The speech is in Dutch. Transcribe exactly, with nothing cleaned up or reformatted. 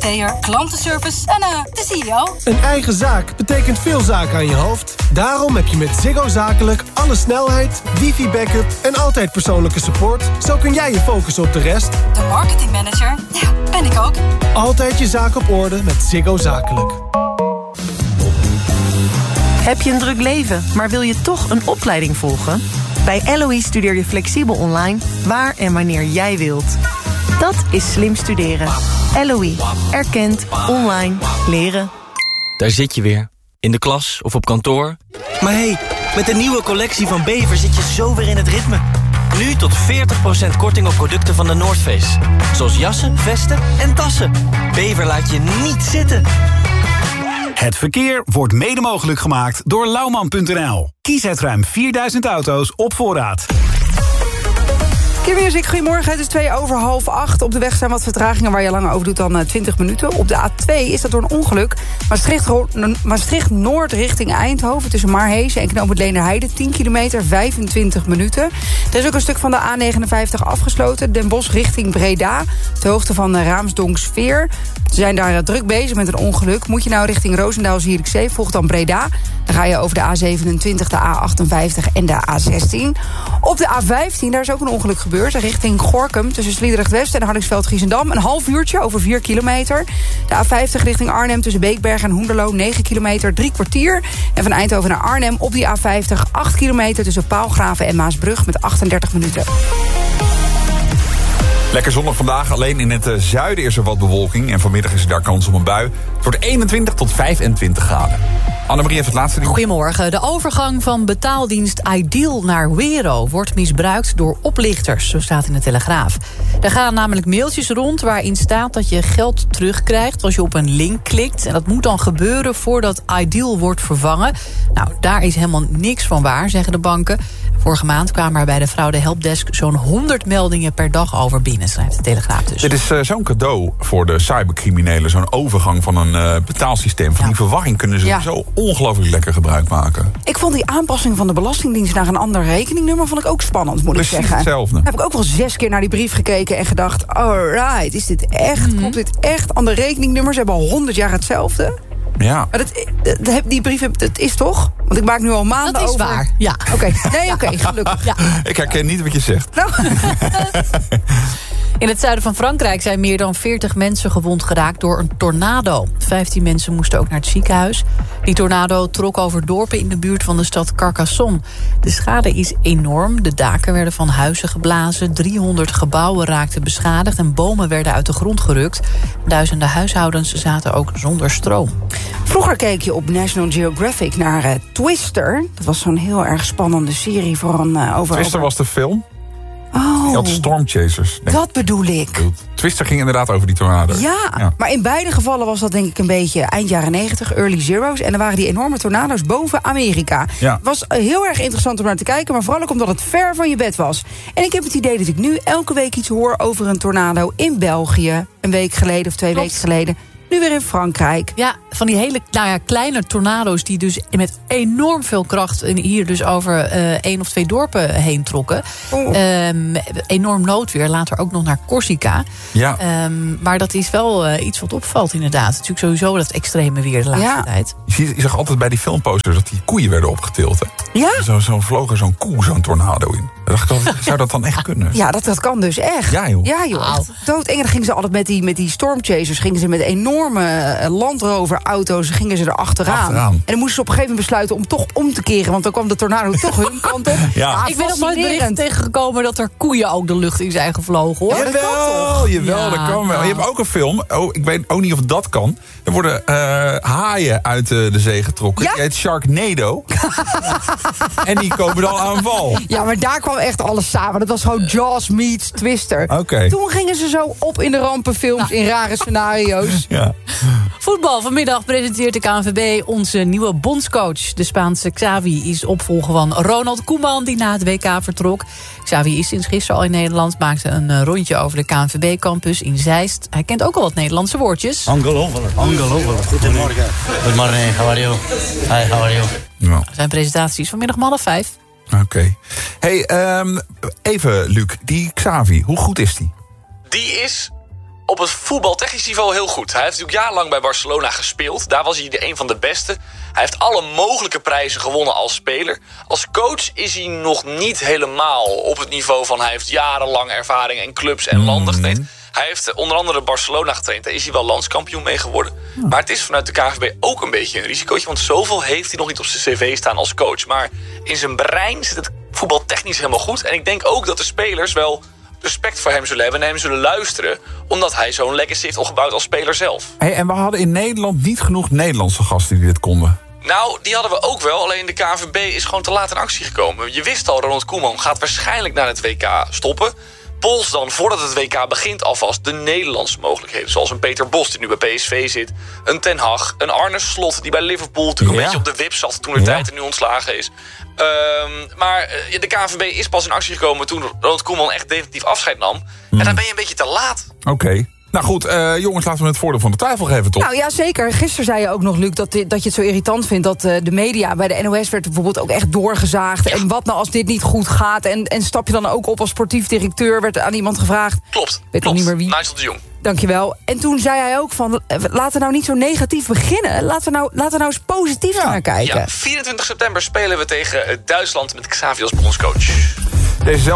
marketeer, klantenservice en uh, de C E O. Een eigen zaak betekent veel zaken aan je hoofd. Daarom heb je met Ziggo Zakelijk alle snelheid, wifi-backup en altijd persoonlijke support. Zo kun jij je focussen op de rest. De marketingmanager, ja, ben ik ook. Altijd je zaak op orde met Ziggo Zakelijk. Heb je een druk leven, maar wil je toch een opleiding volgen? Bij L O E studeer je flexibel online, waar en wanneer jij wilt. Dat is slim studeren. L O E. Erkend. Online. Leren. Daar zit je weer. In de klas of op kantoor. Maar hé, hey, met de nieuwe collectie van Bever zit je zo weer in het ritme. Nu tot veertig procent korting op producten van de North Face. Zoals jassen, vesten en tassen. Bever laat je niet zitten. Het verkeer wordt mede mogelijk gemaakt door Lauwman punt n l. Kies uit ruim vierduizend auto's op voorraad. Q-Music, goedemorgen. Het is twee over half acht. Op de weg zijn wat vertragingen waar je langer over doet dan twintig minuten. Op de A twee is dat door een ongeluk. Maastricht, Maastricht Noord richting Eindhoven tussen Maarhezen en Knoop het Leenderheide. tien kilometer, vijfentwintig minuten. Er is ook een stuk van de A negenenvijftig afgesloten. Den Bosch richting Breda. Ter hoogte van Raamsdonksveer. Ze zijn daar druk bezig met een ongeluk. Moet je nou richting Roosendaal, Zierikzee, volgt dan Breda. Dan ga je over de A zevenentwintig, de A achtenvijftig en de A zestien. Op de A vijftien, daar is ook een ongeluk gebeurd. Richting Gorinchem tussen Sliedrecht West en Hardingsveld-Giessendam. Een half uurtje over vier kilometer. De A vijftig richting Arnhem tussen Beekberg en Hoenderloo. negen kilometer, drie kwartier. En van Eindhoven naar Arnhem op die A vijftig. acht kilometer tussen Paalgraven en Maasbrug met achtendertig minuten. Lekker zonnig vandaag. Alleen in het zuiden is er wat bewolking. En vanmiddag is er daar kans op een bui. Het wordt eenentwintig tot vijfentwintig graden. Annemarie heeft het laatste nieuws. Goedemorgen. De overgang van betaaldienst Ideal naar Wero wordt misbruikt door oplichters. Zo staat in de Telegraaf. Er gaan namelijk mailtjes rond waarin staat dat je geld terugkrijgt als je op een link klikt. En dat moet dan gebeuren voordat Ideal wordt vervangen. Nou, daar is helemaal niks van waar, zeggen de banken. Vorige maand kwamen er bij de fraude helpdesk zo'n honderd meldingen per dag over binnen, schrijft de Telegraaf dus. Dit is uh, zo'n cadeau voor de cybercriminelen. Zo'n overgang van een uh, betaalsysteem. Van ja. Die verwarring kunnen ze ja. zo ongelooflijk lekker gebruik maken. Ik vond die aanpassing van de Belastingdienst naar een ander rekeningnummer vond ik ook spannend, moet Precies ik zeggen. Hetzelfde. Heb ik ook wel zes keer naar die brief gekeken en gedacht, alright, is dit echt? Mm-hmm. Komt dit echt? Andere rekeningnummers hebben al honderd jaar hetzelfde. Ja. Maar dat, dat, die brief, dat is toch? Want ik maak nu al maanden over... Dat is over... waar, ja. Oké, okay. nee, oké, okay, gelukkig. Ja. Ik herken niet wat je zegt. Nou. In het zuiden van Frankrijk zijn meer dan veertig mensen gewond geraakt door een tornado. vijftien mensen moesten ook naar het ziekenhuis. Die tornado trok over dorpen in de buurt van de stad Carcassonne. De schade is enorm. De daken werden van huizen geblazen. driehonderd gebouwen raakten beschadigd en bomen werden uit de grond gerukt. Duizenden huishoudens zaten ook zonder stroom. Vroeger keek je op National Geographic naar uh, Twister. Dat was zo'n heel erg spannende serie voor een uh, over. Twister was de film. Oh, je had Stormchasers. Dat bedoel ik. Twister ging inderdaad over die tornado. Ja, ja, maar in beide gevallen was dat denk ik een beetje eind jaren negentig, early zero's. En er waren die enorme tornado's boven Amerika. Ja. Het was heel erg interessant om naar te kijken, maar vooral ook omdat het ver van je bed was. En ik heb het idee dat ik nu elke week iets hoor over een tornado in België. Een week geleden of twee Klopt. weken geleden. Nu weer in Frankrijk. Ja, van die hele nou ja, kleine tornado's die dus met enorm veel kracht hier dus over uh, één of twee dorpen heen trokken. Oh. Um, enorm noodweer, later ook nog naar Corsica. Ja. Um, maar dat is wel uh, iets wat opvalt inderdaad. Het is natuurlijk sowieso dat extreme weer de laatste ja. tijd. Je, ziet, je zag altijd bij die filmposters dat die koeien werden opgetild. Hè? Ja? Zo, zo vloog er zo'n koe, zo'n tornado in. Dacht ik, zou dat dan echt kunnen? Ja, dat, dat kan dus echt. Ja joh. Ja, joh. Wow. Doodeng. En dan gingen ze altijd met die, met die stormchasers, gingen ze met enorme Land Rover auto's, gingen ze er achteraan. achteraan. En dan moesten ze op een gegeven moment besluiten om toch om te keren, want dan kwam de tornado toch hun kant op. Ja. Ja, ik ben nog nooit bericht tegengekomen dat er koeien ook de lucht in zijn gevlogen, hoor. Ja, dat jawel, kan toch? jawel, Ja, dat kan wel. Je hebt ook een film, oh, ik weet ook niet of dat kan. Er worden uh, haaien uit uh, de zee getrokken. Ja? Die heet Sharknado. En die komen dan aan wal. Ja, maar daar kwam echt alles samen. Dat was gewoon Jaws meets Twister. Okay. Toen gingen ze zo op in de rampenfilms, in rare scenario's. Ja. Voetbal. Vanmiddag presenteert de K N V B onze nieuwe bondscoach. De Spaanse Xavi is opvolger van Ronald Koeman, die na het W K vertrok. Xavi is sinds gisteren al in Nederland, maakte een rondje over de K N V B-campus in Zeist. Hij kent ook al wat Nederlandse woordjes. Ongelooflijk, ongelooflijk. Goedemorgen. Goedemorgen, how are you? Hi, how are you? Ja. Zijn presentatie is vanmiddag om half vijf. Oké. Okay. Hey, um, even Luc, die Xavi, hoe goed is die? Die is op het voetbaltechnisch niveau heel goed. Hij heeft natuurlijk jarenlang bij Barcelona gespeeld. Daar was hij de een van de beste. Hij heeft alle mogelijke prijzen gewonnen als speler. Als coach is hij nog niet helemaal op het niveau van... hij heeft jarenlang ervaring in clubs en landen getraind. Hij heeft onder andere Barcelona getraind. Daar is hij wel landskampioen mee geworden. Maar het is vanuit de K N V B ook een beetje een risicootje. Want zoveel heeft hij nog niet op zijn cv staan als coach. Maar in zijn brein zit het voetbaltechnisch helemaal goed. En ik denk ook dat de spelers wel respect voor hem zullen hebben en hem zullen luisteren, omdat hij zo'n legacy heeft opgebouwd als speler zelf. Hey, en we hadden in Nederland niet genoeg Nederlandse gasten die dit konden. Nou, die hadden we ook wel, alleen de K N V B is gewoon te laat in actie gekomen. Je wist al, Ronald Koeman gaat waarschijnlijk naar het W K stoppen. Pols dan, voordat het W K begint, alvast de Nederlandse mogelijkheden. Zoals een Peter Bos, die nu bij P S V zit. Een Ten Hag, een Arne Slot, die bij Liverpool natuurlijk ja. een beetje op de wip zat toen de ja. tijd en nu ontslagen is. Um, maar uh, de K N V B is pas in actie gekomen toen Ronald Koeman echt definitief afscheid nam. Mm. En dan ben je een beetje te laat. Oké. Okay. Nou goed, uh, jongens, laten we het voordeel van de twijfel geven, toch? Nou ja, zeker. Gisteren zei je ook nog, Luc, dat, dat je het zo irritant vindt... dat uh, de media bij de N O S werd bijvoorbeeld ook echt doorgezaagd. Ja. En wat nou als dit niet goed gaat? En, en stap je dan ook op als sportief directeur? Werd aan iemand gevraagd. Klopt. Weet nog niet meer wie. Nigel de Jong. Dankjewel. En toen zei hij ook van, laten we nou niet zo negatief beginnen. Laten we nou, laten we nou eens positief ja. naar kijken. Ja, vierentwintig september spelen we tegen Duitsland met Xavi als bondscoach. Deze